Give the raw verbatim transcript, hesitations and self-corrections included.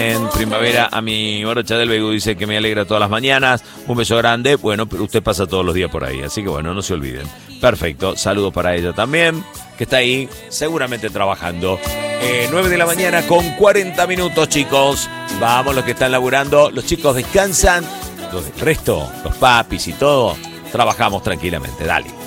En primavera a mi Morocha del Begu dice que me alegra todas las mañanas. Un beso grande. Bueno, pero usted pasa todos los días por ahí, así que bueno, no se olviden. Perfecto, saludos para ella también, que está ahí seguramente trabajando. Eh, nueve de la mañana con cuarenta minutos, chicos. Vamos los que están laburando. Los chicos descansan. Los del resto, los papis y todo, trabajamos tranquilamente. Dale.